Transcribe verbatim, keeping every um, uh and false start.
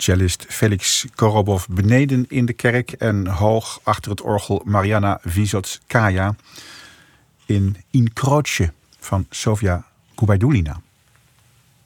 cellist Felix Korobov beneden in de kerk en hoog achter het orgel Marianna Vysotskaya in In Croce van Sofia Gubaidulina.